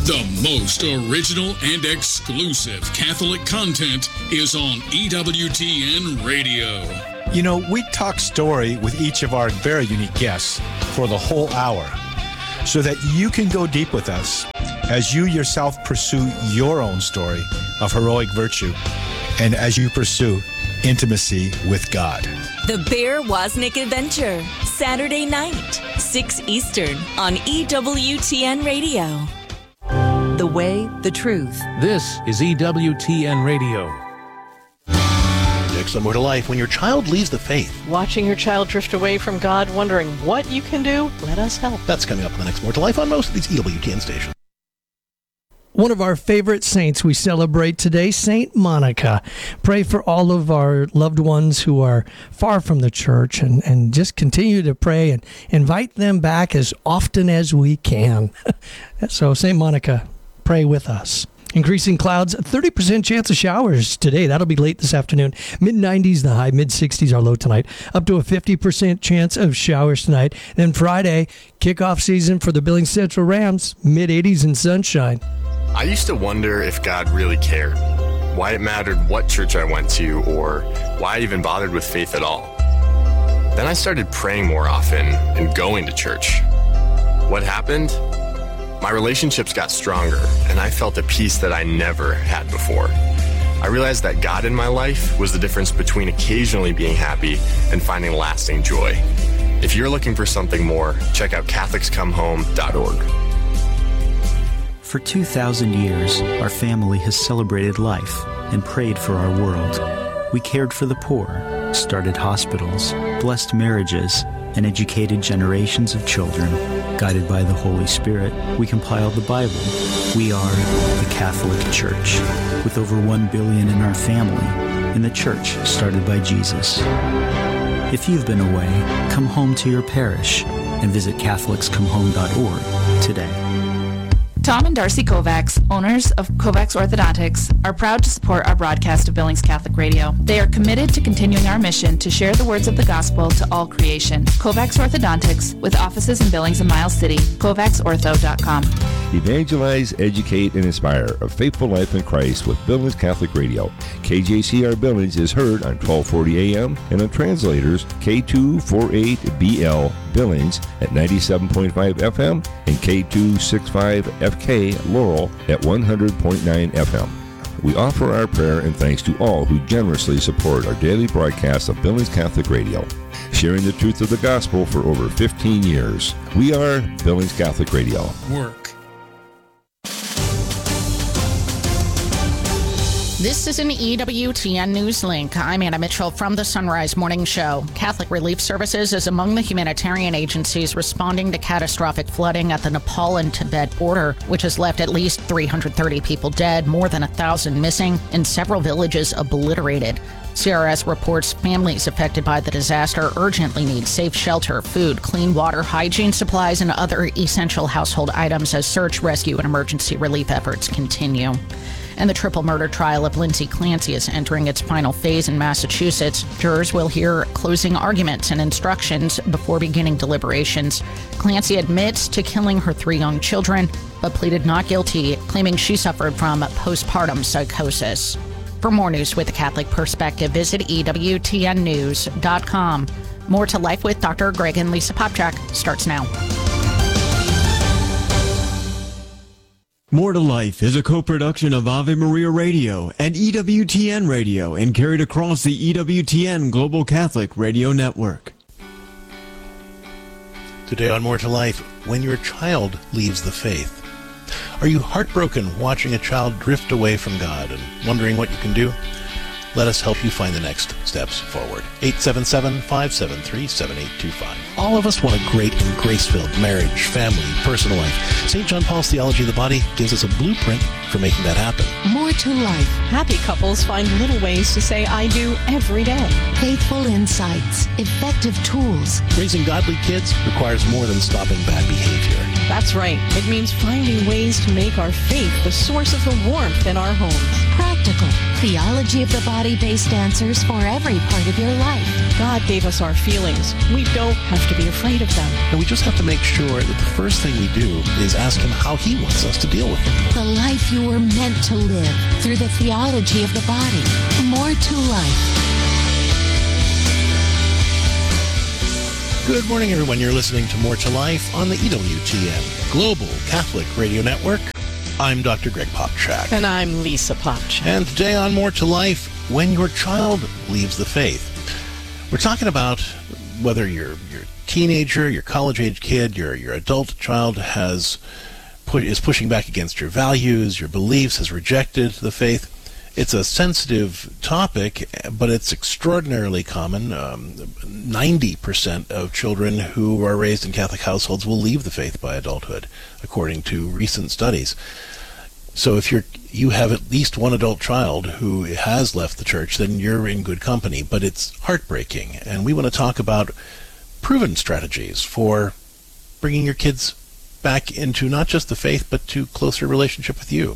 The most original and exclusive Catholic content is on EWTN Radio. You know, we talk story with each of our very unique guests for the whole hour so that you can go deep with us as you yourself pursue your own story of heroic virtue and as you pursue intimacy with God. The Bear Wozniak Adventure, Saturday night, 6 Eastern on EWTN Radio. The way, the truth. This is EWTN Radio. Next on More to Life, when your child leaves the faith. Watching your child drift away from God, wondering what you can do, let us help. That's coming up in the next More to Life on most of these EWTN stations. One of our favorite saints we celebrate today, Saint Monica. Pray for all of our loved ones who are far from the church and just continue to pray and invite them back as often as we can. So, Saint Monica, pray with us. Increasing clouds, 30% chance of showers today. That'll be late this afternoon. Mid-90s the high, mid-60s are low tonight. Up to a 50% chance of showers tonight. Then Friday, kickoff season for the Billings Central Rams, mid-80s and sunshine. I used to wonder if God really cared, why it mattered what church I went to, or why I even bothered with faith at all. Then I started praying more often and going to church. What happened? My relationships got stronger, and I felt a peace that I never had before. I realized that God in my life was the difference between occasionally being happy and finding lasting joy. If you're looking for something more, check out CatholicsComeHome.org. For 2,000 years, our family has celebrated life and prayed for our world. We cared for the poor, started hospitals, blessed marriages, and educated generations of children. Guided by the Holy Spirit, we compiled the Bible. We are the Catholic Church, with over 1 billion in our family, and the church started by Jesus. If you've been away, come home to your parish and visit CatholicsComeHome.org today. Tom and Darcy Kovacs, owners of Kovacs Orthodontics, are proud to support our broadcast of Billings Catholic Radio. They are committed to continuing our mission to share the words of the gospel to all creation. Kovacs Orthodontics, with offices in Billings and Miles City, KovacsOrtho.com. Evangelize, educate, and inspire a faithful life in Christ with Billings Catholic Radio. KJCR Billings is heard on 1240 AM and on translators K248BL Billings at 97.5 FM and K265 FK Laurel at 100.9 FM. We offer our prayer and thanks to all who generously support our daily broadcast of Billings Catholic Radio, sharing the truth of the gospel for over 15 years. We are Billings Catholic Radio. Work. This is an EWTN News Link. I'm Anna Mitchell from the Sunrise Morning Show. Catholic Relief Services is among the humanitarian agencies responding to catastrophic flooding at the Nepal and Tibet border, which has left at least 330 people dead, more than 1,000 missing, and several villages obliterated. CRS reports families affected by the disaster urgently need safe shelter, food, clean water, hygiene supplies, and other essential household items as search, rescue, and emergency relief efforts continue. And the triple murder trial of Lindsay Clancy is entering its final phase in Massachusetts. Jurors will hear closing arguments and instructions before beginning deliberations. Clancy admits to killing her 3 young children, but pleaded not guilty, claiming she suffered from postpartum psychosis. For more news with a Catholic perspective, visit EWTNnews.com. More to Life with Dr. Greg and Lisa Popchak starts now. More to Life is a co-production of Ave Maria Radio and EWTN Radio and carried across the EWTN Global Catholic Radio Network. Today on More to Life, when your child leaves the faith. Are you heartbroken watching a child drift away from God and wondering what you can do? Let us help you find the next steps forward. 877-573-7825. All of us want a great and grace-filled marriage, family, personal life. St. John Paul's Theology of the Body gives us a blueprint for making that happen. More to life. Happy couples find little ways to say I do every day. Faithful insights. Effective tools. Raising godly kids requires more than stopping bad behavior. That's right. It means finding ways to make our faith the source of the warmth in our homes. Practical. theology of the body-based answers for every part of your life. God gave us our feelings. We don't have to be afraid of them. And we just have to make sure that the first thing we do is ask him how he wants us to deal with them. The life you were meant to live through the theology of the body. More to life. Good morning, everyone. You're listening to More to Life on the EWTN Global Catholic Radio Network. I'm Dr. Greg Popchak. And I'm Lisa Popchak. And today on More to Life, when your child leaves the faith. We're talking about whether your teenager, your college-age kid, your adult child is pushing back against your values, your beliefs, has rejected the faith. It's a sensitive topic, but it's extraordinarily common. 90% of children who are raised in Catholic households will leave the faith by adulthood, according to recent studies. So if you have at least one adult child who has left the church, then you're in good company. But it's heartbreaking, and we want to talk about proven strategies for bringing your kids back into not just the faith, but to closer relationship with you.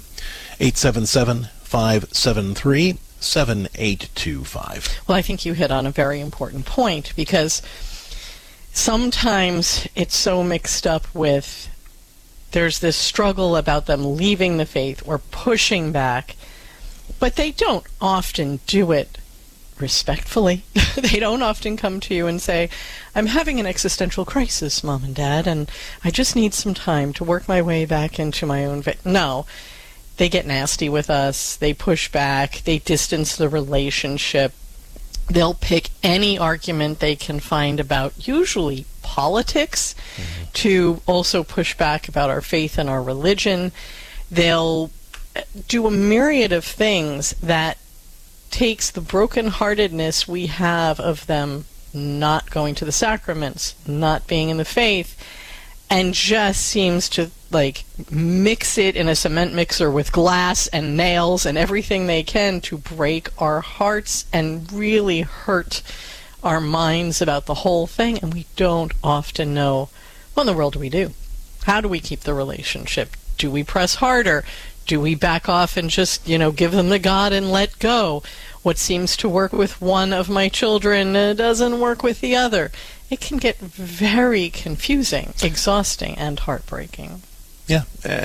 877-573-7825. Well, I think you hit on a very important point, because sometimes it's so mixed up with there's this struggle about them leaving the faith or pushing back, but they don't often do it respectfully. They don't often come to you and say, I'm having an existential crisis, Mom and Dad, and I just need some time to work my way back into my own faith. No. They get nasty with us, they push back, they distance the relationship. They'll pick any argument they can find about, usually politics, to also push back about our faith and our religion. They'll do a myriad of things that takes the brokenheartedness we have of them not going to the sacraments, not being in the faith, and just seems to mix it in a cement mixer with glass and nails and everything they can to break our hearts and really hurt our minds about the whole thing. And we don't often know, what in the world do we do? How do we keep the relationship? Do we press harder? Do we back off and just, give them to God and let go? What seems to work with one of my children doesn't work with the other. It can get very confusing, exhausting, and heartbreaking. Yeah,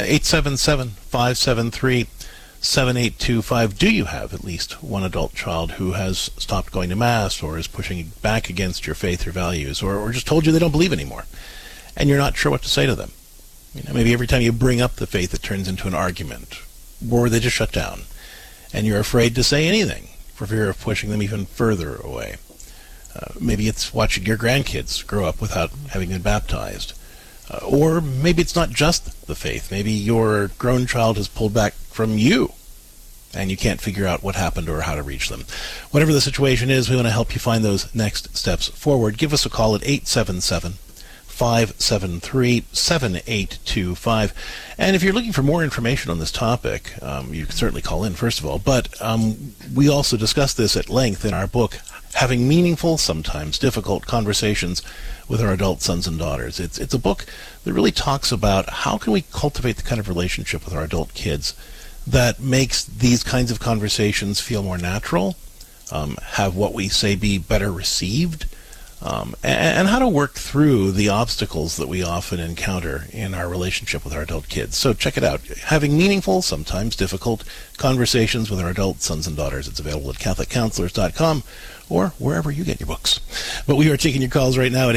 877-573-7825. Do you have at least one adult child who has stopped going to Mass or is pushing back against your faith or values, or just told you they don't believe anymore, and you're not sure what to say to them? Maybe every time you bring up the faith, it turns into an argument, or they just shut down, and you're afraid to say anything for fear of pushing them even further away. Maybe it's watching your grandkids grow up without having been baptized. Or maybe it's not just the faith. Maybe your grown child has pulled back from you, and you can't figure out what happened or how to reach them. Whatever the situation is, we want to help you find those next steps forward. Give us a call at 877-573-7825. And if you're looking for more information on this topic, you can certainly call in, first of all. But we also discuss this at length in our book, Having Meaningful, Sometimes Difficult Conversations with Our Adult Sons and Daughters. It's a book that really talks about how can we cultivate the kind of relationship with our adult kids that makes these kinds of conversations feel more natural, have what we say be better received, and how to work through the obstacles that we often encounter in our relationship with our adult kids. So check it out. Having Meaningful, Sometimes Difficult Conversations with Our Adult Sons and Daughters. It's available at CatholicCounselors.com or wherever you get your books. But we are taking your calls right now at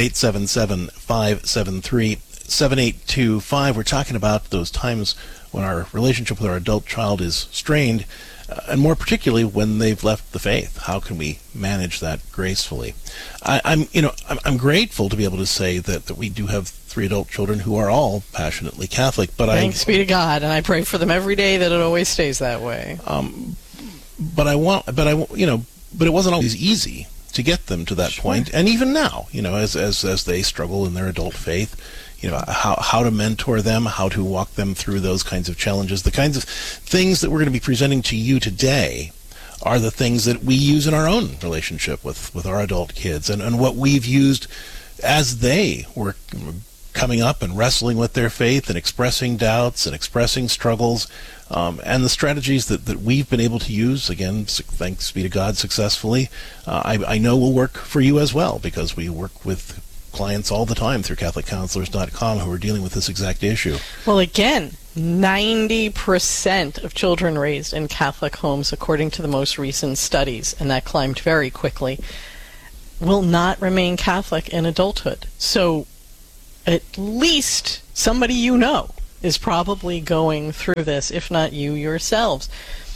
877-573-7825. We're talking about those times when our relationship with our adult child is strained, and more particularly when they've left the faith. How can we manage that gracefully? I'm grateful to be able to say that we do have 3 adult children who are all passionately Catholic. But thanks be to God, and I pray for them every day that it always stays that way. But it wasn't always easy to get them to that point. And even now, as they struggle in their adult faith, how to mentor them, how to walk them through those kinds of challenges. The kinds of things that we're going to be presenting to you today are the things that we use in our own relationship with our adult kids, and what we've used as they were coming up and wrestling with their faith and expressing doubts and expressing struggles, and the strategies that we've been able to use, again, thanks be to God, successfully, I know will work for you as well, because we work with clients all the time through CatholicCounselors.com who are dealing with this exact issue. Well, again, 90% of children raised in Catholic homes, according to the most recent studies, and that climbed very quickly, will not remain Catholic in adulthood. So at least somebody you know is probably going through this, if not you yourselves.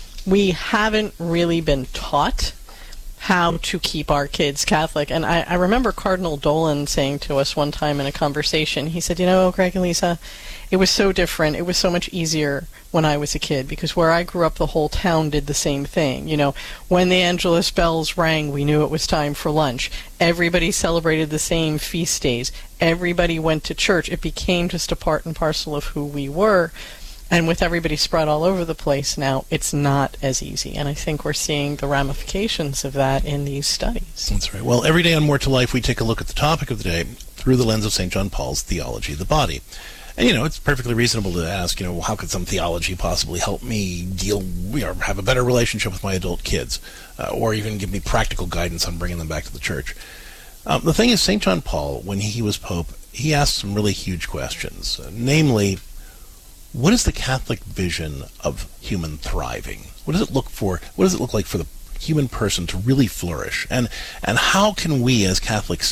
We haven't really been taught how to keep our kids Catholic. And I remember Cardinal Dolan saying to us one time in a conversation, he said, Greg and Lisa, it was so different. It was so much easier when I was a kid, because where I grew up, the whole town did the same thing. When the Angelus bells rang, we knew it was time for lunch. Everybody celebrated the same feast days. Everybody went to church. It became just a part and parcel of who we were. And with everybody spread all over the place now, it's not as easy. And I think we're seeing the ramifications of that in these studies. That's right. Well, every day on More to Life, we take a look at the topic of the day through the lens of St. John Paul's theology of the body. And, it's perfectly reasonable to ask, how could some theology possibly help me deal, have a better relationship with my adult kids, or even give me practical guidance on bringing them back to the church? The thing is, St. John Paul, when he was Pope, he asked some really huge questions, namely, what is the Catholic vision of human thriving? What does it look like for the human person to really flourish? And how can we as Catholics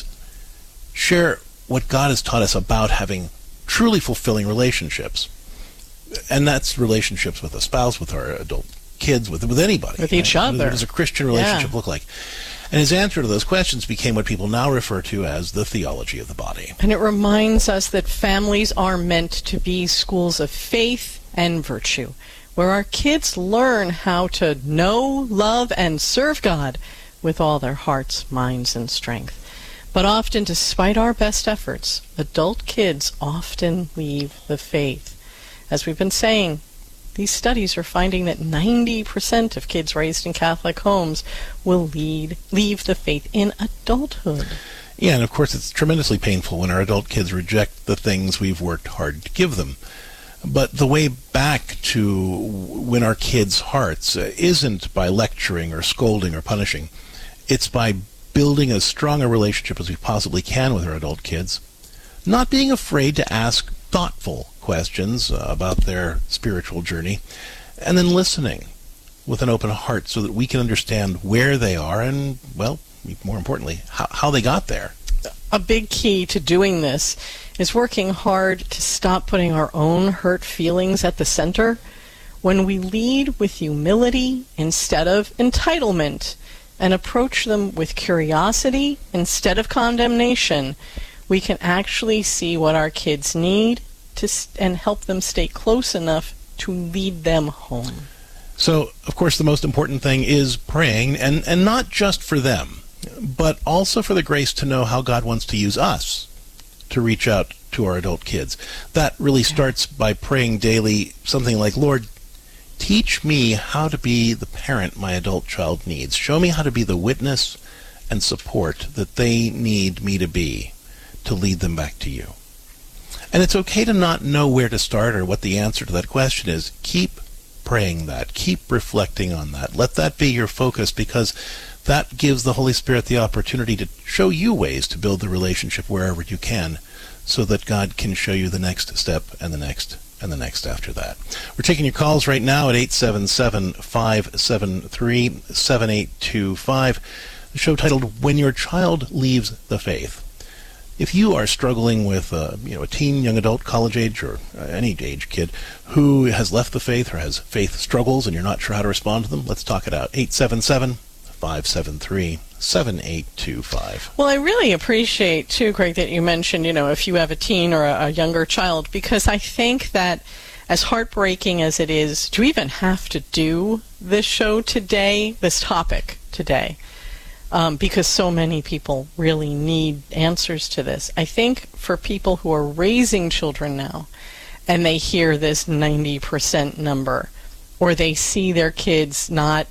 share what God has taught us about having truly fulfilling relationships? And that's relationships with a spouse, with our adult kids, with anybody. With each other. What does a Christian relationship look like? And his answer to those questions became what people now refer to as the theology of the body. And it reminds us that families are meant to be schools of faith and virtue, where our kids learn how to know, love, and serve God with all their hearts, minds, and strength. But often, despite our best efforts, adult kids often leave the faith. As we've been saying, these studies are finding that 90% of kids raised in Catholic homes will leave the faith in adulthood. Yeah, and of course it's tremendously painful when our adult kids reject the things we've worked hard to give them. But the way back to win our kids' hearts isn't by lecturing or scolding or punishing. It's by building as strong a relationship as we possibly can with our adult kids, not being afraid to ask thoughtful questions about their spiritual journey, and then listening with an open heart so that we can understand where they are and, well, more importantly, how they got there. A big key to doing this is working hard to stop putting our own hurt feelings at the center. When we lead with humility instead of entitlement and approach them with curiosity instead of condemnation, we can actually see what our kids need and help them stay close enough to lead them home. So, of course, the most important thing is praying, and not just for them, but also for the grace to know how God wants to use us to reach out to our adult kids. That really starts by praying daily something like, Lord, teach me how to be the parent my adult child needs. Show me how to be the witness and support that they need me to be to lead them back to you. And it's okay to not know where to start or what the answer to that question is. Keep praying that. Keep reflecting on that. Let that be your focus, because that gives the Holy Spirit the opportunity to show you ways to build the relationship wherever you can, so that God can show you the next step and the next and the next after that. We're taking your calls right now at 877-573-7825. The show titled When Your Child Leaves the Faith. If you are struggling with a teen, young adult, college age, or any age kid who has left the faith or has faith struggles and you're not sure how to respond to them, let's talk it out. 877-573-7825. Well, I really appreciate, too, Greg, that you mentioned, if you have a teen or a younger child, because I think that as heartbreaking as it is to even have to do this show today, this topic today, because so many people really need answers to this. I think for people who are raising children now and they hear this 90% number, or they see their kids not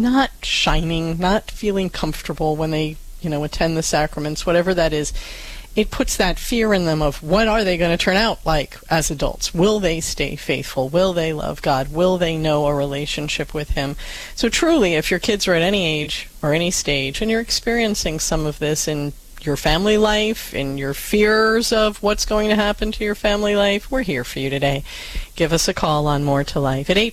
shining, not feeling comfortable when they, attend the sacraments, whatever that is, it puts that fear in them of what are they going to turn out like as adults? Will they stay faithful? Will they love God? Will they know a relationship with Him? So truly, if your kids are at any age or any stage and you're experiencing some of this in your family life, in your fears of what's going to happen to your family life, we're here for you today. Give us a call on More to Life at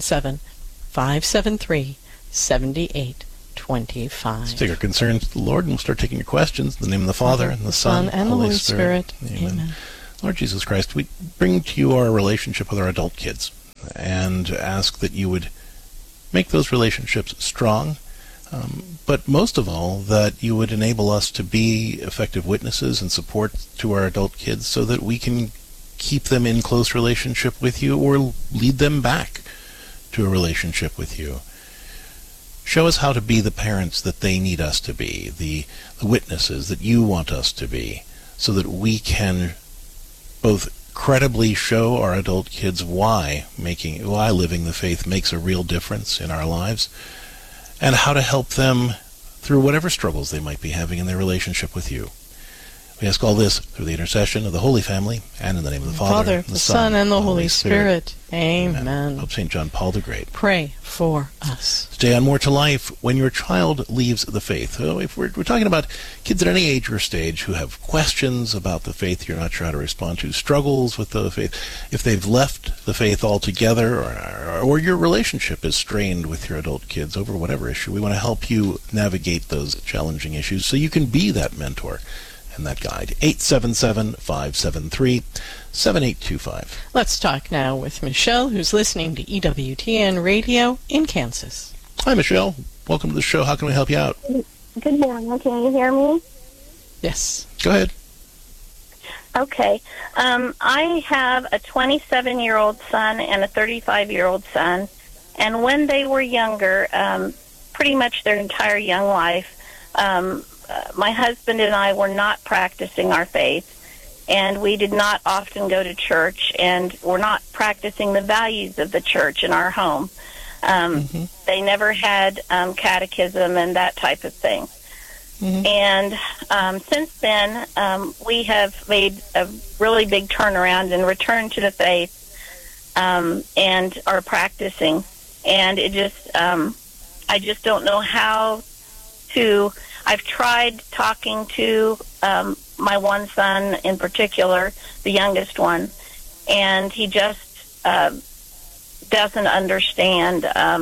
877-573-7825. Let's take our concerns to the Lord, and we'll start taking your questions in the name of the Father, and the Son, and the Holy Spirit. Amen. Lord Jesus Christ, we bring to you our relationship with our adult kids and ask that you would make those relationships strong, but most of all, that you would enable us to be effective witnesses and support to our adult kids so that we can keep them in close relationship with you or lead them back to a relationship with you. Show us how to be the parents that they need us to be, the witnesses that you want us to be, so that we can both credibly show our adult kids why living the faith makes a real difference in our lives, and how to help them through whatever struggles they might be having in their relationship with you. We ask all this through the intercession of the Holy Family, and in the name of the Father, the Son, and the Holy Spirit. Amen. Pope St. John Paul the Great, pray for us. Today on More to Life, when your child leaves the faith. So if we're talking about kids at any age or stage who have questions about the faith you're not sure how to respond to, struggles with the faith, if they've left the faith altogether, or your relationship is strained with your adult kids over whatever issue, we want to help you navigate those challenging issues so you can be that mentor and that guide. 877-573-7825. Let's talk now with Michelle, who's listening to EWTN Radio in Kansas. Hi, Michelle. Welcome to the show. How can we help you out? Good morning. Can you hear me? Yes. Go ahead. Okay. I have a 27-year-old son and a 35-year-old son, and when they were younger, pretty much their entire young life, my husband and I were not practicing our faith, and we did not often go to church, and were not practicing the values of the church in our home. They never had catechism and that type of thing. And since then, we have made a really big turnaround and returned to the faith, and are practicing. And it just, I just don't know how to. I've tried talking to my one son in particular, the youngest one, and he just doesn't understand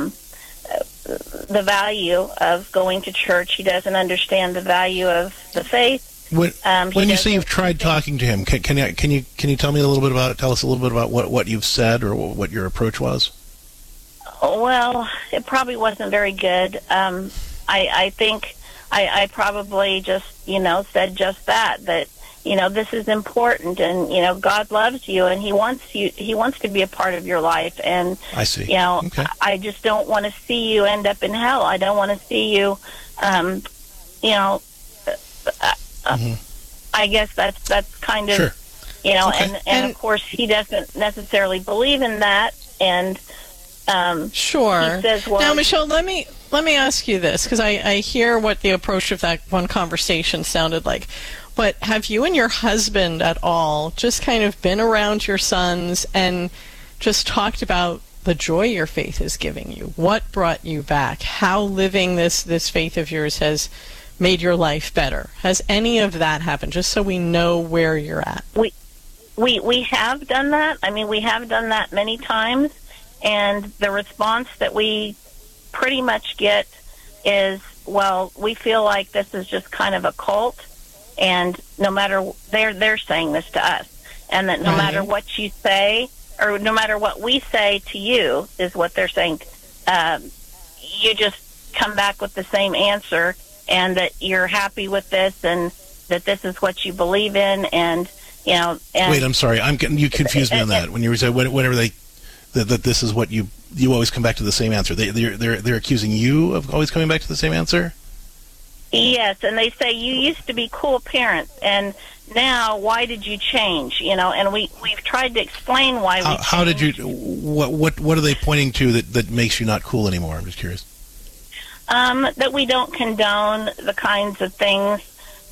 the value of going to church. He doesn't understand the value of the faith. When you say you've tried talking to him, can you tell me tell us a little bit about what you've said or what your approach was? Well, it probably wasn't very good. I think I probably just, said just that, this is important, and, God loves you, and He wants to be a part of your life, and, I see. Okay. I just don't want to see you end up in hell. I don't want to see you, I guess that's kind of, sure. Okay. and of course he doesn't necessarily believe in that, and, sure. He says, well, now, Michelle, let me ask you this, because I hear what the approach of that one conversation sounded like. But have you and your husband at all just kind of been around your sons and just talked about the joy your faith is giving you? What brought you back? How living this faith of yours has made your life better? Has any of that happened? Just so we know where you're at. We have done that. I mean, we have done that many times, and the response that we pretty much get is, well, we feel like this is just kind of a cult, and no matter, they're saying this to us, and that no matter what you say, or no matter what we say to you, is what they're saying, you just come back with the same answer, and that you're happy with this, and that this is what you believe in, and, and... Wait, I'm sorry, you confused me on that. When you said, whenever they... That this is what you always come back to the same answer. They're accusing you of always coming back to the same answer? Yes, and they say you used to be cool parents, and now why did you change? And we've tried to explain why we changed. How did you? What are they pointing to that makes you not cool anymore? I'm just curious. That we don't condone the kinds of things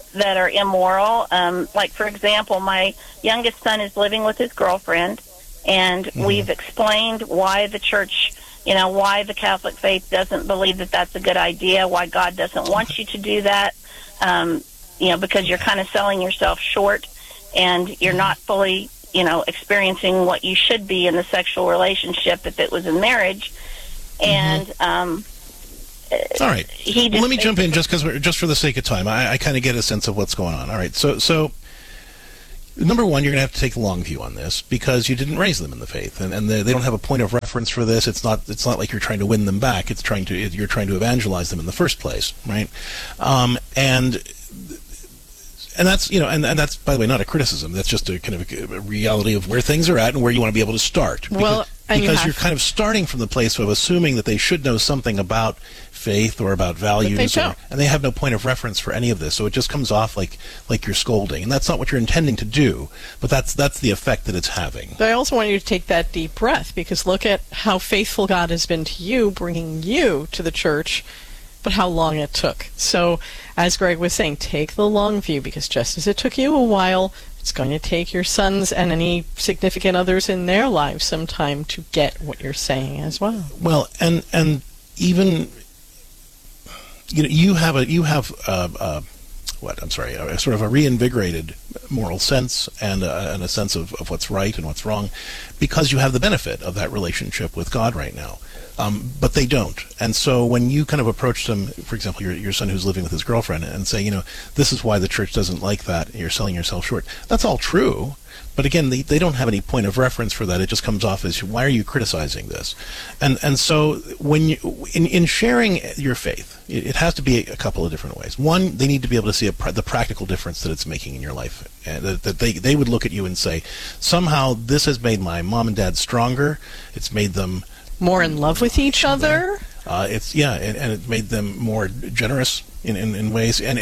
that are immoral. Like, for example, my youngest son is living with his girlfriend, and we've explained why the church, why the Catholic faith doesn't believe that that's a good idea, why God doesn't want you to do that, because you're kind of selling yourself short, and you're not fully, experiencing what you should be in the sexual relationship if it was in marriage. And all right. Let me jump in just for the sake of time. I kind of get a sense of what's going on. All right. So number one, you're going to have to take the long view on this because you didn't raise them in the faith, and they don't have a point of reference for this. It's not like you're trying to win them back. You're trying to evangelize them in the first place, right? And that's and that's, by the way, not a criticism. That's just a kind of a reality of where things are at and where you want to be able to start. Because you're kind of starting from the place of assuming that they should know something about faith or about values, and they have no point of reference for any of this. So it just comes off like you're scolding, and that's not what you're intending to do. But that's the effect that it's having. But I also want you to take that deep breath, because look at how faithful God has been to you, bringing you to the church, but how long it took. So, as Greg was saying, take the long view, because just as it took you a while, it's going to take your sons and any significant others in their lives some time to get what you're saying as well. Well, and even you have a sort of a reinvigorated moral sense and a sense of what's right and what's wrong, because you have the benefit of that relationship with God right now. But they don't. And so when you kind of approach them, for example, your son who's living with his girlfriend, and say, this is why the church doesn't like that, you're selling yourself short. That's all true. But again, they don't have any point of reference for that. It just comes off as, why are you criticizing this? And so when you, in sharing your faith, it has to be a couple of different ways. One, they need to be able to see the practical difference that it's making in your life. And that they would look at you and say, somehow this has made my mom and dad stronger. It's made them more in love with each other. And it made them more generous in ways, and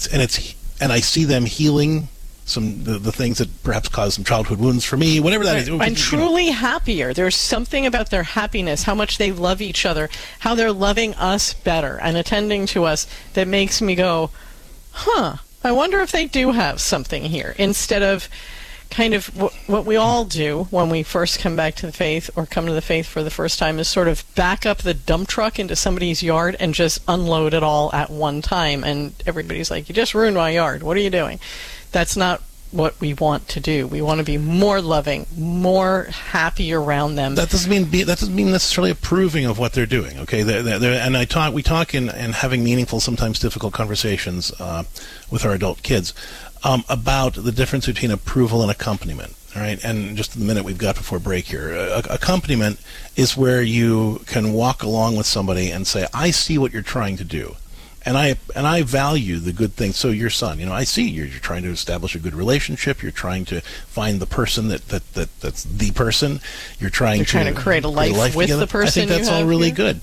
I see them healing the things that perhaps caused some childhood wounds for me, whatever that is. And truly happier. There's something about their happiness, how much they love each other, how they're loving us better and attending to us, that makes me go, I wonder if they do have something here, instead of kind of what we all do when we first come back to the faith or come to the faith for the first time, is sort of back up the dump truck into somebody's yard and just unload it all at one time. And everybody's like, you just ruined my yard. What are you doing? That's not what we want to do. We want to be more loving, more happy around them. That doesn't mean necessarily approving of what they're doing. Okay, and we talk in having meaningful, sometimes difficult conversations with our adult kids about the difference between approval and accompaniment. All right, and just in the minute we've got before break here, accompaniment is where you can walk along with somebody and say, "I see what you're trying to do, and I value the good things." So your son, I see you're trying to establish a good relationship. You're trying to find the person that's the person. You're trying to create a life with together. the person. I think that's all really good.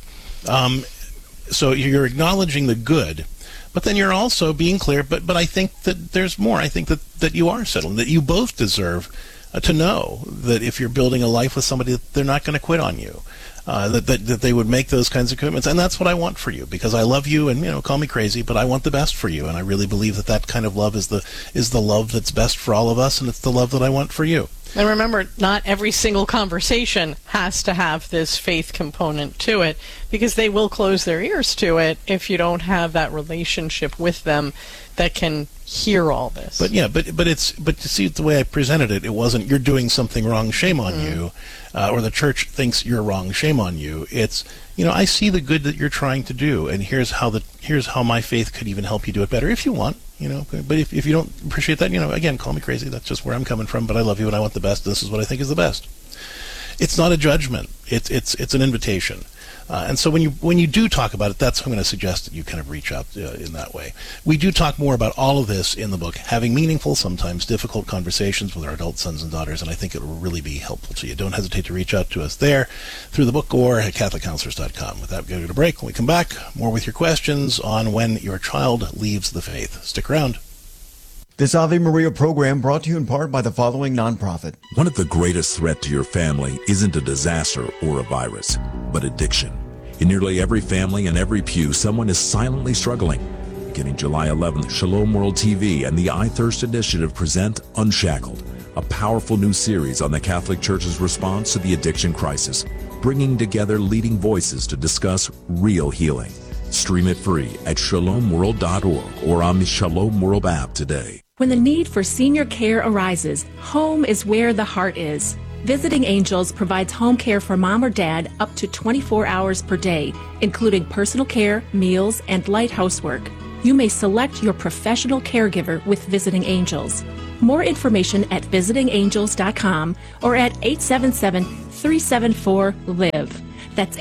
So you're acknowledging the good. But then you're also being clear, but I think that there's more. I think that you are settling, that you both deserve to know that if you're building a life with somebody, that they're not going to quit on you, that they would make those kinds of commitments. And that's what I want for you, because I love you, and call me crazy, but I want the best for you. And I really believe that kind of love is the love that's best for all of us, and it's the love that I want for you. And remember, not every single conversation has to have this faith component to it, because they will close their ears to it if you don't have that relationship with them that can hear all this. But to see the way I presented it, it wasn't you're doing something wrong, shame on you, or the church thinks you're wrong, shame on you. It's I see the good that you're trying to do, and here's how my faith could even help you do it better if you want. But if you don't appreciate that, again, call me crazy. That's just where I'm coming from. But I love you and I want the best. This is what I think is the best. It's not a judgment. It's an invitation. And so when you do talk about it, that's what I'm going to suggest that you kind of reach out in that way. We do talk more about all of this in the book, having meaningful, sometimes difficult conversations with our adult sons and daughters, and I think it will really be helpful to you. Don't hesitate to reach out to us there through the book or at CatholicCounselors.com. With that, we're going to go to break. When we come back, more with your questions on when your child leaves the faith. Stick around. This Ave Maria program brought to you in part by the following nonprofit. One of the greatest threats to your family isn't a disaster or a virus, but addiction. In nearly every family and every pew, someone is silently struggling. Beginning July 11th, Shalom World TV and the iThirst Initiative present Unshackled, a powerful new series on the Catholic Church's response to the addiction crisis, bringing together leading voices to discuss real healing. Stream it free at shalomworld.org or on the Shalom World app today. When the need for senior care arises, home is where the heart is. Visiting Angels provides home care for mom or dad up to 24 hours per day, including personal care, meals, and light housework. You may select your professional caregiver with Visiting Angels. More information at visitingangels.com or at 877-374-LIVE. That's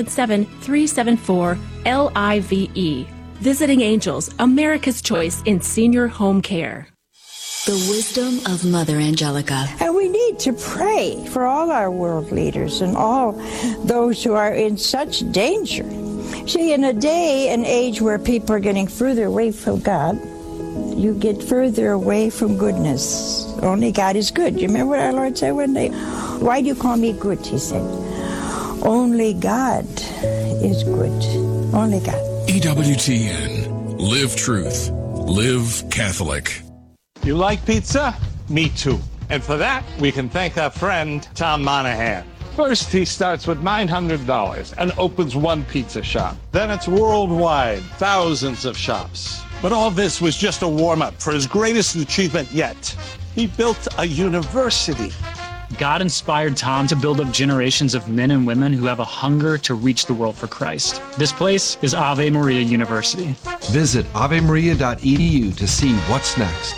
877-374-LIVE. Visiting Angels, America's choice in senior home care. The wisdom of Mother Angelica. And we need to pray for all our world leaders and all those who are in such danger. See, in a day and age where people are getting further away from God, you get further away from goodness. Only God is good. You remember what our Lord said one day? Why do you call me good, he said. Only God is good. Only God. EWTN. Live truth. Live Catholic. You like pizza? Me too. And for that, we can thank our friend, Tom Monahan. First, he starts with $900 and opens one pizza shop. Then it's worldwide, thousands of shops. But all this was just a warm-up for his greatest achievement yet. He built a university. God inspired Tom to build up generations of men and women who have a hunger to reach the world for Christ. This place is Ave Maria University. Visit avemaria.edu to see what's next.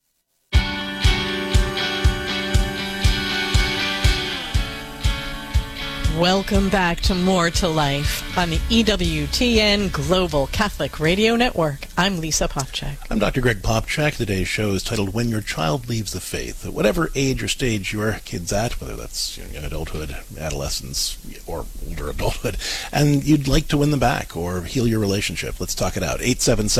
Welcome back to More to Life on the EWTN Global Catholic Radio Network. I'm Lisa Popchak. I'm Dr. Greg Popchak. Today's show is titled When Your Child Leaves the Faith. At whatever age or stage your kid's at, whether that's young adulthood, adolescence, or older adulthood, and you'd like to win them back or heal your relationship, let's talk it out.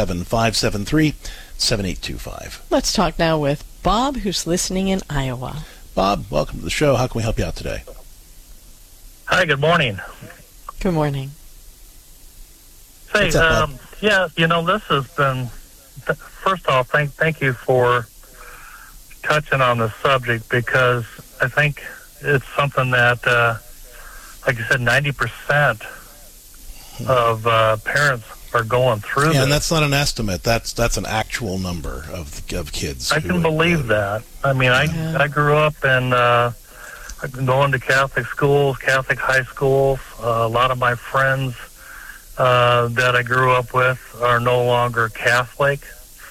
877-573-7825. Let's talk now with Bob, who's listening in Iowa. Bob, welcome to the show. How can we help you out today? Hi, good morning. Good morning. Say, What's up, Bob? yeah, this has been, first off, thank you for touching on the subject, because I think it's something that, like you said, 90% of parents are going through this. And that's not an estimate. That's an actual number of kids. I can believe that. I mean, I grew up in going to Catholic schools, Catholic high schools. A lot of my friends that I grew up with are no longer Catholic.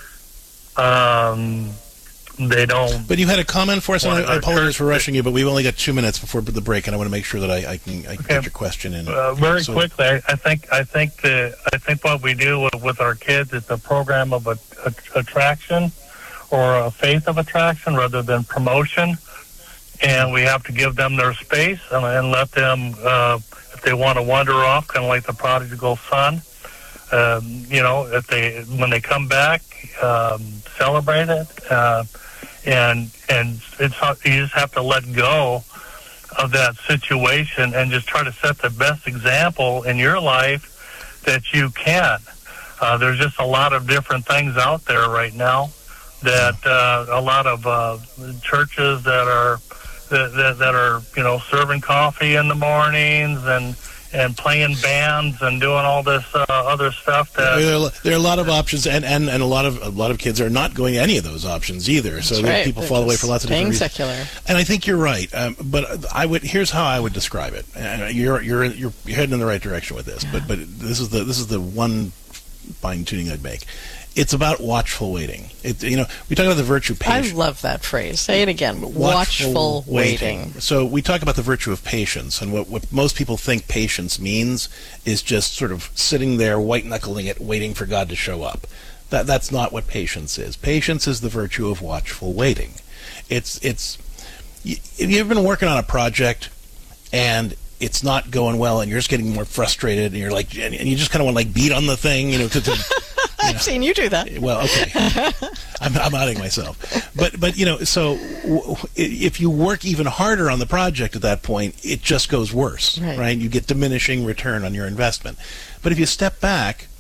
They don't. But you had a comment for us, and I apologize for rushing you, but we've only got 2 minutes before the break, and I want to make sure that I can get your question in. Very quickly, I think what we do with our kids is a program of attraction, or a faith of attraction rather than promotion. And we have to give them their space and let them, if they want to wander off, kind of like the prodigal son, when they come back, celebrate it, and you just have to let go of that situation and just try to set the best example in your life that you can. There's just a lot of different things out there right now that a lot of churches that are serving coffee in the mornings and playing bands and doing all this other stuff. That there are a lot of options, and a lot of kids are not going to any of those options either. So right. People fall away for lots of different reasons. Secular. And I think you're right. But here's how I would describe it. You're heading in the right direction with this. Yeah. But this is the one fine tuning I'd make. It's about watchful waiting. We talk about the virtue of patience. I love that phrase. Say it again. Watchful waiting. So we talk about the virtue of patience, and what most people think patience means is just sort of sitting there, white-knuckling it, waiting for God to show up. That's not what patience is. Patience is the virtue of watchful waiting. If you've been working on a project and it's not going well, and you're just getting more frustrated, and you're like, and you just kind of want to beat on the thing, I've seen you do that. Well, okay, I'm outing myself, but so if you work even harder on the project at that point, it just goes worse, right? You get diminishing return on your investment. But if you step back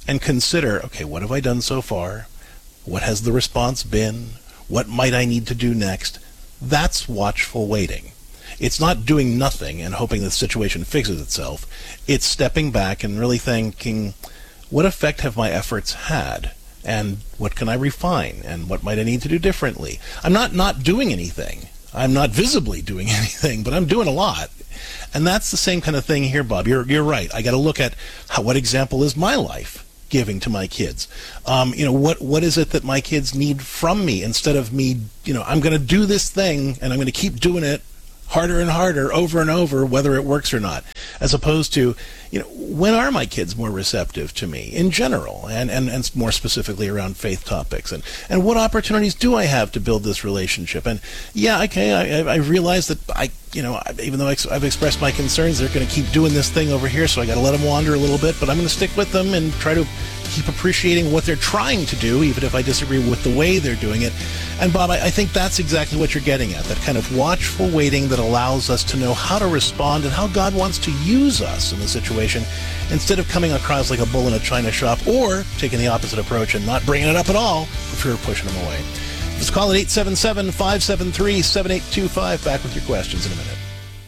and consider, okay, what have I done so far? What has the response been? What might I need to do next? That's watchful waiting. It's not doing nothing and hoping the situation fixes itself. It's stepping back and really thinking, what effect have my efforts had? And what can I refine? And what might I need to do differently? I'm not doing anything. I'm not visibly doing anything, but I'm doing a lot. And that's the same kind of thing here, Bob. You're right. I got to look at what example is my life giving to my kids. What is it that my kids need from me, instead of me, I'm going to do this thing and I'm going to keep doing it harder and harder over and over, whether it works or not, as opposed to, when are my kids more receptive to me in general, and more specifically around faith topics, and what opportunities do I have to build this relationship? And I realize that even though I've expressed my concerns, they're going to keep doing this thing over here, so I got to let them wander a little bit, but I'm going to stick with them and try to keep appreciating what they're trying to do, even if I disagree with the way they're doing it. And Bob, I think that's exactly what you're getting at, that kind of watchful waiting that allows us to know how to respond and how God wants to use us in the situation, instead of coming across like a bull in a china shop, or taking the opposite approach and not bringing it up at all for fear of pushing them away. Let's call it 877-573-7825. Back with your questions in a minute.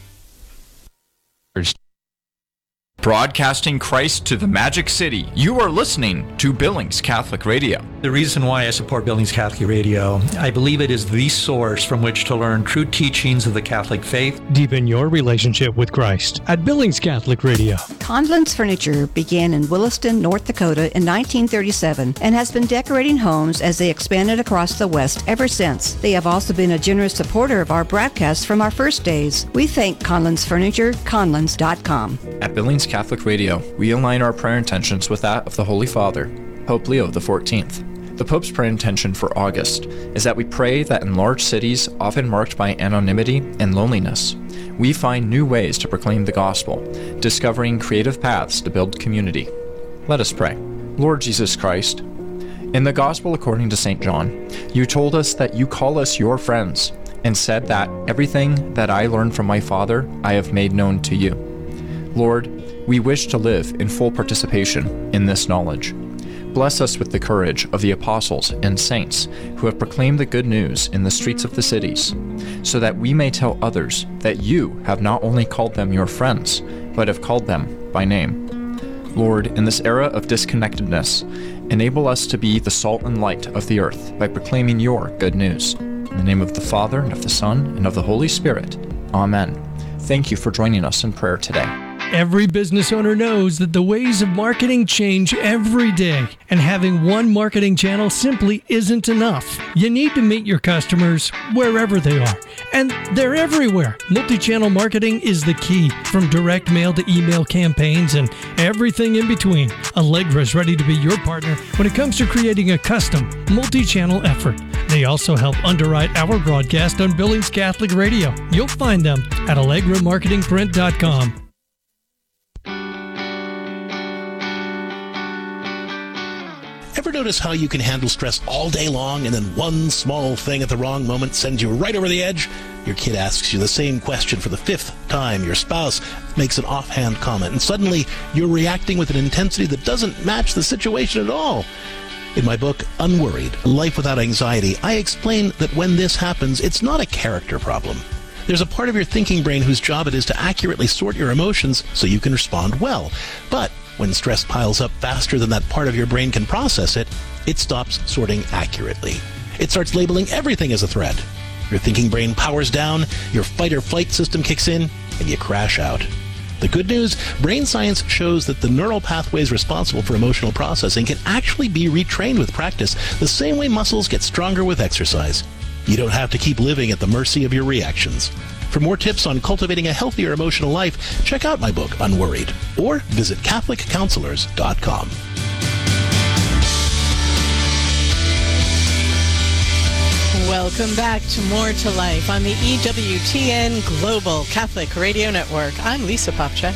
Broadcasting Christ to the Magic City. You are listening to Billings Catholic Radio. The reason why I support Billings Catholic Radio, I believe it is the source from which to learn true teachings of the Catholic faith. Deepen your relationship with Christ at Billings Catholic Radio. Conlon's Furniture began in Williston, North Dakota in 1937 and has been decorating homes as they expanded across the West ever since. They have also been a generous supporter of our broadcasts from our first days. We thank Conlon's Furniture, conlons.com. At Billings Catholic Radio, we align our prayer intentions with that of the Holy Father, Pope Leo XIV. The Pope's prayer intention for August is that we pray that in large cities, often marked by anonymity and loneliness, we find new ways to proclaim the gospel, discovering creative paths to build community. Let us pray. Lord Jesus Christ, in the Gospel according to St. John, you told us that you call us your friends, and said that everything that I learned from my Father I have made known to you. Lord, we wish to live in full participation in this knowledge. Bless us with the courage of the apostles and saints who have proclaimed the good news in the streets of the cities, so that we may tell others that you have not only called them your friends, but have called them by name. Lord, in this era of disconnectedness, enable us to be the salt and light of the earth by proclaiming your good news. In the name of the Father, and of the Son, and of the Holy Spirit. Amen. Thank you for joining us in prayer today. Every business owner knows that the ways of marketing change every day, and having one marketing channel simply isn't enough. You need to meet your customers wherever they are, and they're everywhere. Multi-channel marketing is the key, from direct mail to email campaigns and everything in between. Allegra is ready to be your partner when it comes to creating a custom, multi-channel effort. They also help underwrite our broadcast on Billings Catholic Radio. You'll find them at allegramarketingprint.com. Ever notice how you can handle stress all day long, and then one small thing at the wrong moment sends you right over the edge? Your kid asks you the same question for the 5th time. Your spouse makes an offhand comment, and suddenly you're reacting with an intensity that doesn't match the situation at all. In my book, Unworried, Life Without Anxiety, I explain that when this happens, it's not a character problem. There's a part of your thinking brain whose job it is to accurately sort your emotions so you can respond well. But when stress piles up faster than that part of your brain can process it, it stops sorting accurately. It starts labeling everything as a threat. Your thinking brain powers down, your fight or flight system kicks in, and you crash out. The good news, brain science shows that the neural pathways responsible for emotional processing can actually be retrained with practice, the same way muscles get stronger with exercise. You don't have to keep living at the mercy of your reactions. For more tips on cultivating a healthier emotional life, check out my book, Unworried, or visit CatholicCounselors.com. Welcome back to More to Life on the EWTN Global Catholic Radio Network. I'm Lisa Popchak.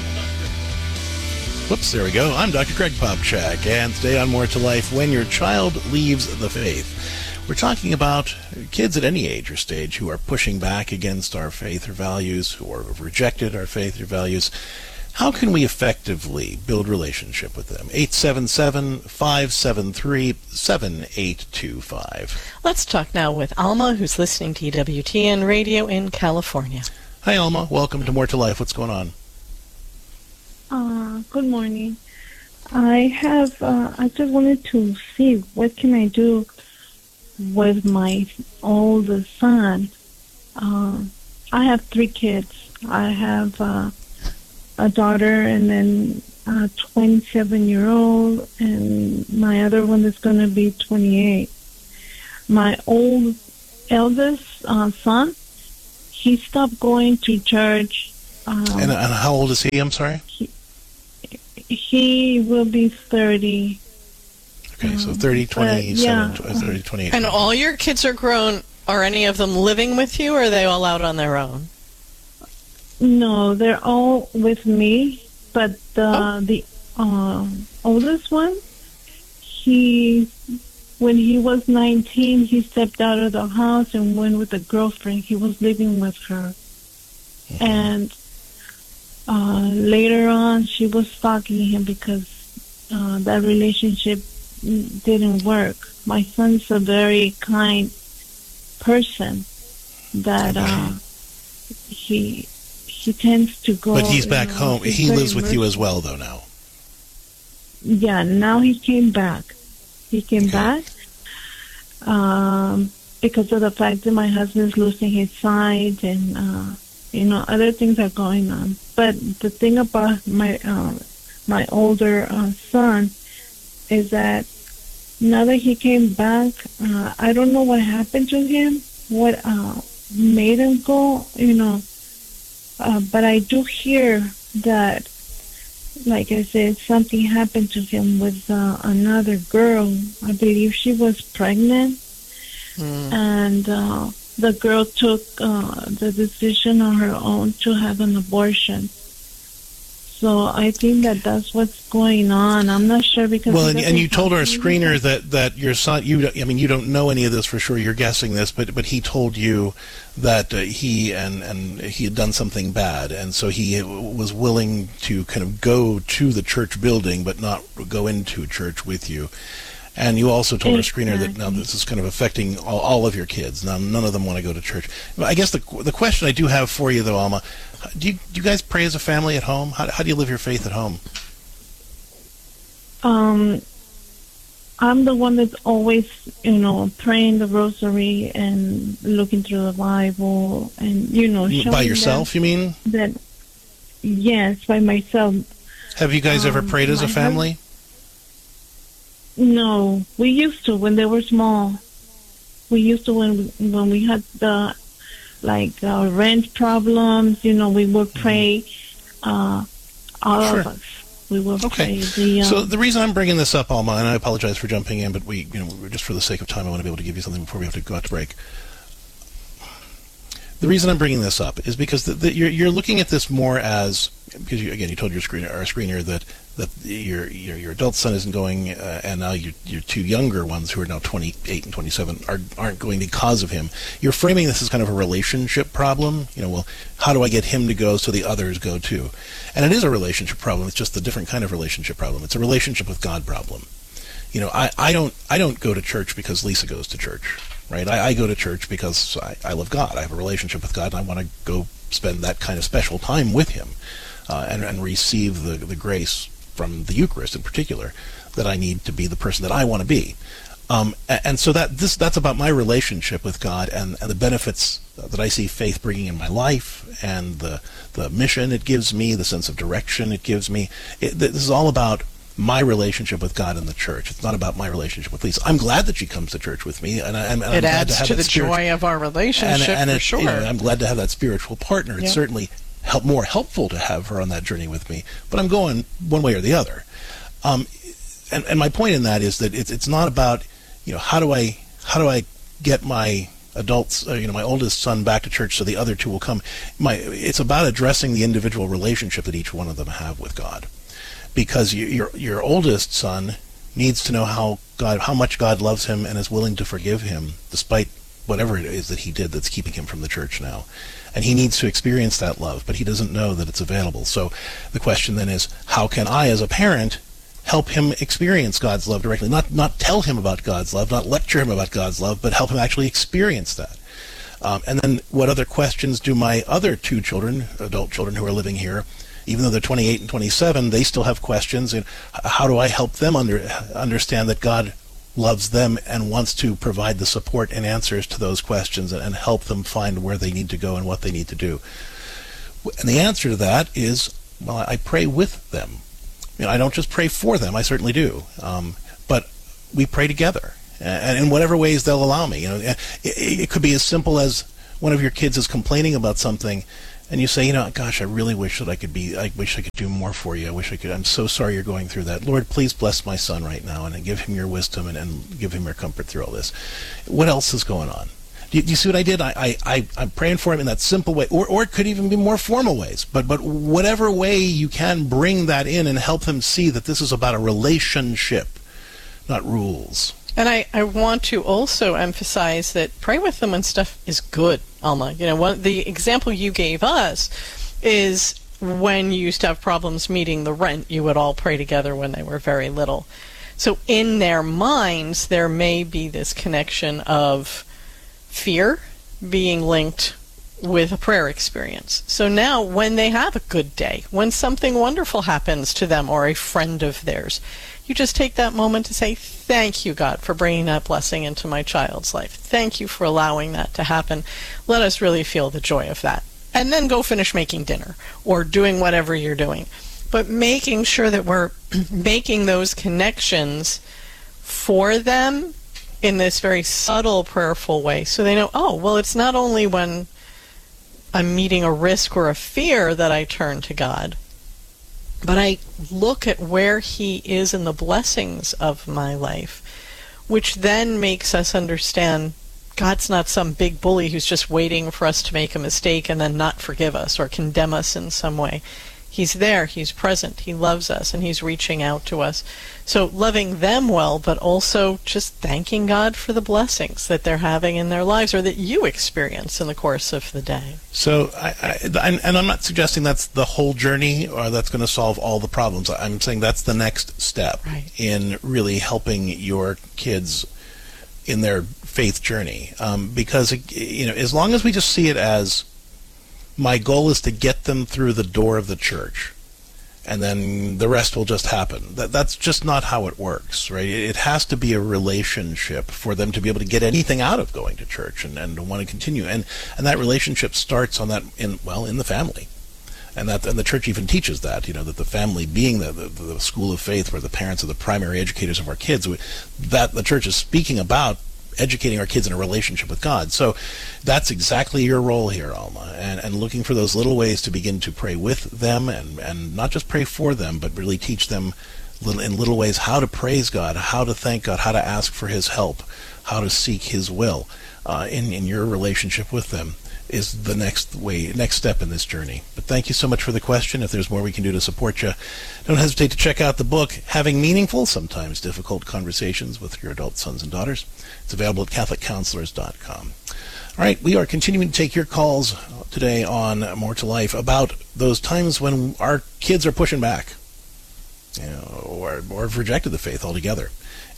Whoops, there we go. I'm Dr. Greg Popchak, and today on More to Life, when your child leaves the faith. We're talking about kids at any age or stage who are pushing back against our faith or values, who have rejected our faith or values. How can we effectively build relationship with them? 877-573-7825. Let's talk now with Alma, who's listening to EWTN Radio in California. Hi, Alma. Welcome to More to Life. What's going on? Good morning. I just wanted to see what can I do with my oldest son. I have 3 kids. I have a daughter and then a 27-year-old, and my other one is going to be 28. My eldest son, he stopped going to church. And how old is he? I'm sorry? He will be 30. Okay, so 30, 27, 30, 28. And all your kids are grown. Are any of them living with you, or are they all out on their own? No, they're all with me. But the oldest one, when he was 19, he stepped out of the house and went with a girlfriend. He was living with her. And later on, she was stalking him because that relationship didn't work. My son's a very kind person that he tends to go. But he's back home. He lives with you as well, though, now. Yeah, now he came back. He came back because of the fact that my husband's losing his sight and other things are going on. But the thing about my older son is that now that he came back, I don't know what happened to him, what made him go, but I do hear that, like I said, something happened to him with another girl. I believe she was pregnant, and the girl took the decision on her own to have an abortion. So I think that's what's going on. I'm not sure because... Well, and you told our screener that your son, you don't know any of this for sure, you're guessing this, but he told you that he had done something bad, and so he was willing to kind of go to the church building but not go into church with you. And you also told our screener that now this is kind of affecting all of your kids. Now none of them want to go to church. I guess the question I do have for you, though, Alma, do you guys pray as a family at home? How do you live your faith at home? I'm the one that's always, praying the rosary and looking through the Bible and, showing by yourself, you mean? That, yes, by myself. Have you guys ever prayed as a family? No, we used to when they were small. We used to when we had the rent problems. We would pray. All of us, we would pray. So the reason I'm bringing this up, Alma, and I apologize for jumping in, but we just for the sake of time, I want to be able to give you something before we have to go out to break. The reason I'm bringing this up is because you're looking at this more as, because you told our screener that your adult son isn't going, and now your 2 younger ones who are now 28 and 27 aren't going because of him. You're framing this as kind of a relationship problem. Well, how do I get him to go so the others go too? And it is a relationship problem. It's just a different kind of relationship problem. It's a relationship with God problem. I don't go to church because Lisa goes to church. Right? I go to church because I love God. I have a relationship with God, and I want to go spend that kind of special time with Him and receive the grace from the Eucharist in particular that I need to be the person that I want to be. And so that's about my relationship with God and the benefits that I see faith bringing in my life and the mission it gives me, the sense of direction it gives me. This is all about my relationship with God and the church. It's not about my relationship with Lisa. I'm glad that she comes to church with me, and I'm it glad adds to have to that the joy of our relationship, for sure. I'm glad to have that spiritual partner. It's certainly more helpful to have her on that journey with me. But I'm going one way or the other. And my point in that is that it's not about how do I get my adults, my oldest son back to church so the other 2 will come. It's about addressing the individual relationship that each one of them have with God. Because your oldest son needs to know how much God loves him and is willing to forgive him despite whatever it is that he did that's keeping him from the church now. And he needs to experience that love, but he doesn't know that it's available. So the question then is, how can I, as a parent, help him experience God's love directly? Not tell him about God's love, not lecture him about God's love, but help him actually experience that. And then what other questions do my other two children, adult children who are living here, even though they're 28 and 27, they still have questions. And how do I help them understand that God loves them and wants to provide the support and answers to those questions and help them find where they need to go and what they need to do? And the answer to that is, well, I pray with them. I don't just pray for them, I certainly do, but we pray together, and in whatever ways they'll allow me. It could be as simple as one of your kids is complaining about something, and you say, gosh, I really wish that I could do more for you. I'm so sorry you're going through that. Lord, please bless my son right now and give him your wisdom and give him your comfort through all this. What else is going on? Do you see what I did? I'm praying for him in that simple way, or it could even be more formal ways. But whatever way you can bring that in and help them see that this is about a relationship, not rules. And I want to also emphasize that pray with them when stuff is good, Alma. The example you gave us is when you used to have problems meeting the rent, you would all pray together when they were very little. So in their minds, there may be this connection of fear being linked with a prayer experience. So now when they have a good day, when something wonderful happens to them or a friend of theirs, you just take that moment to say, thank you, God, for bringing that blessing into my child's life. Thank you for allowing that to happen. Let us really feel the joy of that. And then go finish making dinner or doing whatever you're doing. But making sure that we're making those connections for them in this very subtle, prayerful way, so they know, oh, well, it's not only when I'm meeting a risk or a fear that I turn to God, but I look at where He is in the blessings of my life, which then makes us understand God's not some big bully who's just waiting for us to make a mistake and then not forgive us or condemn us in some way. He's there, He's present, He loves us, and He's reaching out to us. So loving them well, but also just thanking God for the blessings that they're having in their lives or that you experience in the course of the day. So, I'm not suggesting that's the whole journey or that's going to solve all the problems. I'm saying that's the next step in really helping your kids in their faith journey. Because, as long as we just see it as my goal is to get them through the door of the church, and then the rest will just happen. That's just not how it works, right? It has to be a relationship for them to be able to get anything out of going to church and want to continue. And that relationship starts on that in the family. And the church even teaches that, that the family being the school of faith where the parents are the primary educators of our kids, that the church is speaking about educating our kids in a relationship with God. So that's exactly your role here, Alma, and looking for those little ways to begin to pray with them and not just pray for them, but really teach them in little ways how to praise God, how to thank God, how to ask for His help, how to seek His will in your relationship with them is the next step in this journey. But thank you so much for the question. If there's more we can do to support you, don't hesitate to check out the book, Having Meaningful, Sometimes Difficult Conversations with Your Adult Sons and Daughters. It's available at CatholicCounselors.com. All right, we are continuing to take your calls today on More to Life about those times when our kids are pushing back, or have rejected the faith altogether.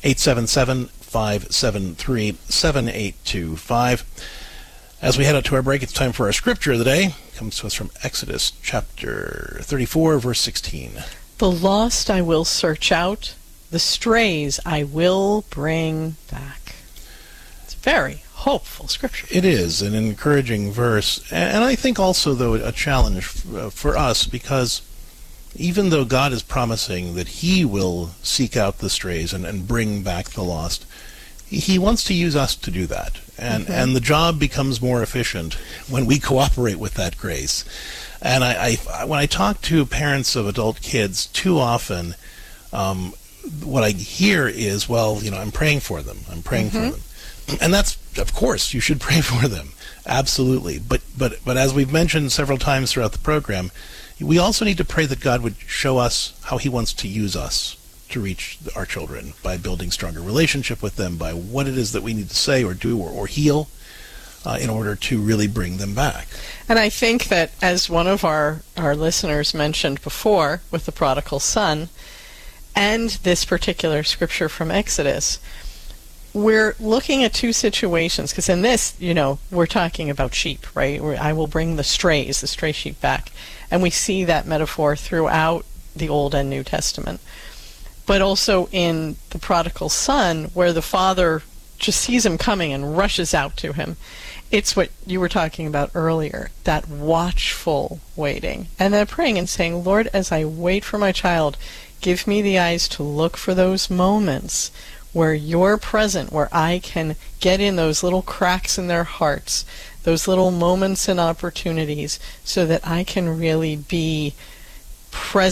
877-573-7825. As we head out to our break, it's time for our scripture of the day. It comes to us from Exodus chapter 34, verse 16. The lost I will search out, the strays I will bring back. It's very hopeful scripture. It is an encouraging verse, and I think also, though, a challenge for us, because even though God is promising that He will seek out the strays and bring back the lost, He wants to use us to do that. And the job becomes more efficient when we cooperate with that grace. And when I talk to parents of adult kids, too often what I hear is, I'm praying for them. I'm praying for them. And that's, of course, you should pray for them. Absolutely. But as we've mentioned several times throughout the program, we also need to pray that God would show us how He wants to use us to reach our children by building stronger relationship with them, by what it is that we need to say or do or heal, in order to really bring them back. And I think that, as one of our listeners mentioned before with the prodigal son, and this particular scripture from Exodus, we're looking at two situations, because in this, we're talking about sheep, right? Where I will bring the stray sheep back. And we see that metaphor throughout the Old and New Testament. But also in the prodigal son, where the father just sees him coming and rushes out to him. It's what you were talking about earlier, that watchful waiting. And then praying and saying, Lord, as I wait for my child, give me the eyes to look for those moments where you're present, where I can get in those little cracks in their hearts, those little moments and opportunities, so that I can really be present